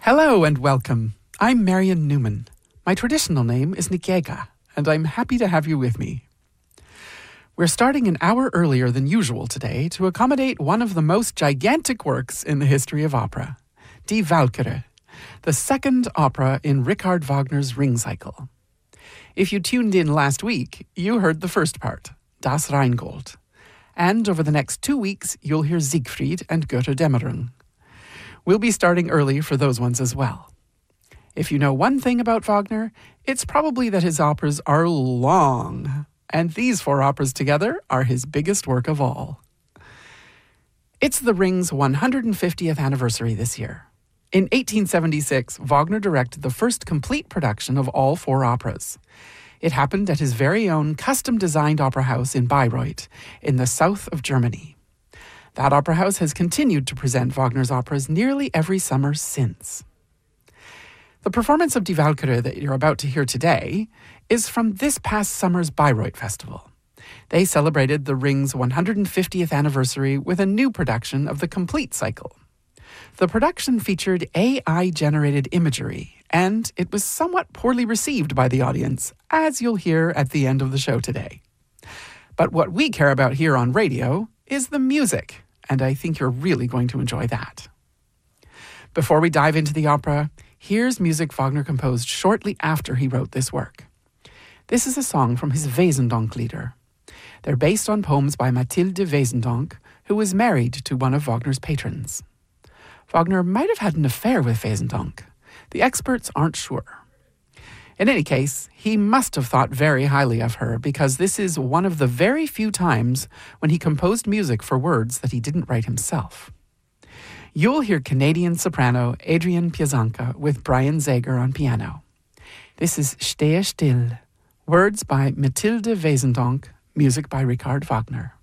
Hello and welcome. I'm Marion Newman. My traditional name is Nikiega, and I'm happy to have you with me. We're starting an hour earlier than usual today to accommodate one of the most gigantic works in the history of opera, Die Walküre, the second opera in Richard Wagner's Ring Cycle. If you tuned in last week, you heard the first part, Das Rheingold. And over the next 2 weeks, you'll hear Siegfried and Götterdämmerung. We'll be starting early for those ones as well. If you know one thing about Wagner, it's probably that his operas are long, and these 4 operas together are his biggest work of all. It's the Ring's 150th anniversary this year. In 1876, Wagner directed the first complete production of all 4 operas. It happened at his very own custom-designed opera house in Bayreuth, in the south of Germany. That opera house has continued to present Wagner's operas nearly every summer since. The performance of Die Walküre that you're about to hear today is from this past summer's Bayreuth Festival. They celebrated the Ring's 150th anniversary with a new production of the complete cycle. The production featured AI-generated imagery, and it was somewhat poorly received by the audience, as you'll hear at the end of the show today. But what we care about here on radio is the music, and I think you're really going to enjoy that. Before we dive into the opera, here's music Wagner composed shortly after he wrote this work. This is a song from his Wesendonck-Lieder. They're based on poems by Mathilde Wesendonck, who was married to one of Wagner's patrons. Wagner might have had an affair with Wesendonck. The experts aren't sure. In any case, he must have thought very highly of her because this is one of the very few times when he composed music for words that he didn't write himself. You'll hear Canadian soprano Adrienne Piazzanka with Brian Zager on piano. This is Stehe still, words by Mathilde Wesendonck, music by Richard Wagner.